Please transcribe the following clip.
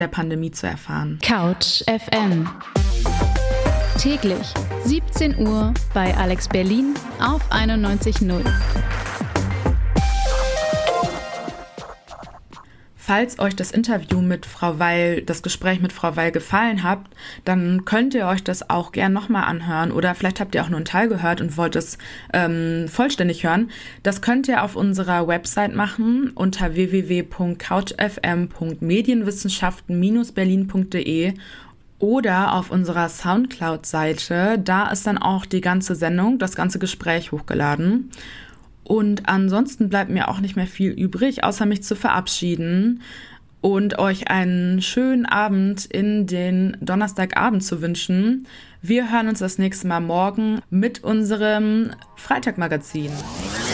der Pandemie zu erfahren. Couch FM. Täglich 17 Uhr bei Alex Berlin auf 91.0. Falls euch das Interview mit Frau Weil, das Gespräch mit Frau Weil gefallen hat, dann könnt ihr euch das auch gern nochmal anhören oder vielleicht habt ihr auch nur einen Teil gehört und wollt es vollständig hören. Das könnt ihr auf unserer Website machen unter www.couchfm.medienwissenschaften-berlin.de oder auf unserer Soundcloud-Seite. Da ist dann auch die ganze Sendung, das ganze Gespräch hochgeladen. Und ansonsten bleibt mir auch nicht mehr viel übrig, außer mich zu verabschieden und euch einen schönen Abend in den Donnerstagabend zu wünschen. Wir hören uns das nächste Mal morgen mit unserem Freitagmagazin.